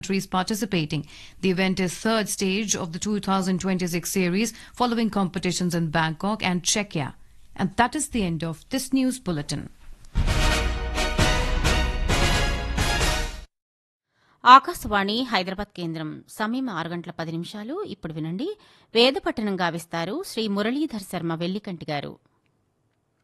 countries participating. The event is third stage of the 2026 series following competitions in Bangkok and Czechia. And that is the end of this news bulletin. Akashvani Hyderabad కేంద్రం సమయం 6:10 ఇప్పుడు వినండి వేద పఠనం గావిస్తారు శ్రీ మురళీధర్ శర్మ వెల్లికంటి గారు.